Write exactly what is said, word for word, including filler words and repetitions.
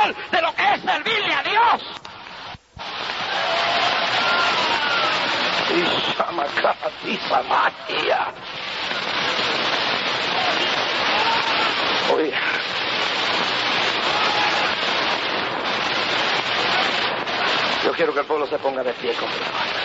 espiritual de lo que es servirle a Dios. Y Shamakatisa Magia. Oye. Yo quiero que el pueblo se ponga de pie conmigo.